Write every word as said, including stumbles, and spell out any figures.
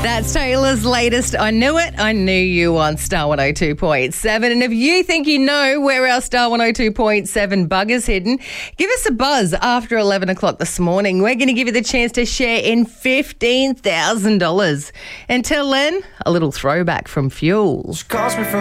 That's Taylor's latest I Knew It, I Knew You on Star one oh two point seven. And if you think you know where our Star one oh two point seven bugger's hidden, give us a buzz after eleven o'clock this morning. We're going to give you the chance to share in fifteen thousand dollars. Until then, a little throwback from Fuel. She calls me from